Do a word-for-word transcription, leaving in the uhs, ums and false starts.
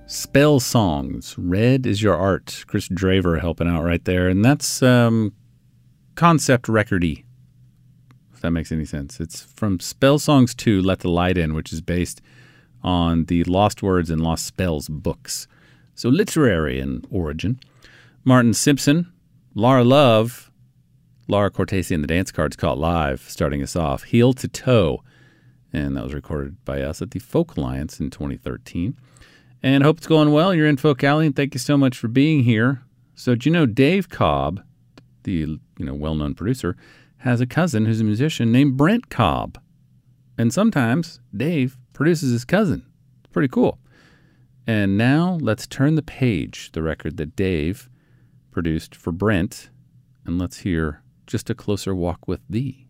Spell Songs, Red is Your Art. Chris Draver helping out right there. And that's um, concept record-y, if that makes any sense. It's from Spell Songs two, Let the Light In, which is based on the Lost Words and Lost Spells books. So literary in origin. Martin Simpson, Laura Love, Laura Cortese and the Dance Cards Caught Live, starting us off. Heel to Toe. And that was recorded by us at the Folk Alliance in twenty thirteen. And hope it's going well. You're in Folk Alley, and thank you so much for being here. So, do you know Dave Cobb, the you know well-known producer, has a cousin who's a musician named Brent Cobb. And sometimes Dave produces his cousin. It's pretty cool. And now let's turn the page, the record that Dave produced for Brent, and let's hear Just a Closer Walk with Thee.